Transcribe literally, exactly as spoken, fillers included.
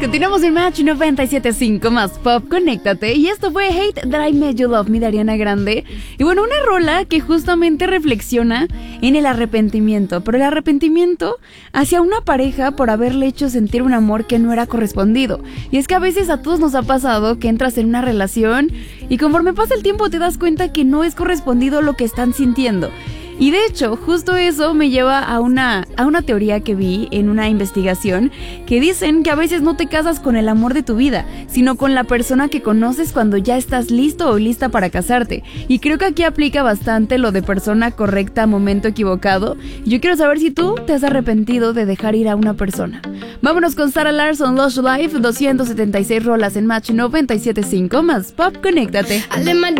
Continuamos en Match noventa y siete punto cinco más Pop, conéctate. Y esto fue Hate That I Made You Love Me de Ariana Grande. Y bueno, una rola que justamente reflexiona en el arrepentimiento, pero el arrepentimiento hacia una pareja por haberle hecho sentir un amor que no era correspondido. Y es que a veces a todos nos ha pasado que entras en una relación y conforme pasa el tiempo te das cuenta que no es correspondido lo que están sintiendo. Y de hecho, justo eso me lleva a una, a una teoría que vi en una investigación que dicen que a veces no te casas con el amor de tu vida, sino con la persona que conoces cuando ya estás listo o lista para casarte. Y creo que aquí aplica bastante lo de persona correcta, momento equivocado. Yo quiero saber si tú te has arrepentido de dejar ir a una persona. Vámonos con Sarah Larsson, Lush Life, doscientas setenta y seis rolas en Match noventa y siete punto cinco más Pop, conéctate.